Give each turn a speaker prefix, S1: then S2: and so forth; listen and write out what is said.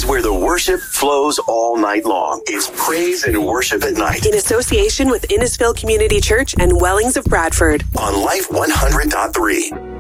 S1: where the worship flows all night long. It's Praise and Worship at Night.
S2: In association with Innisfil Community Church and Wellings of Bradford.
S1: On Life 100.3.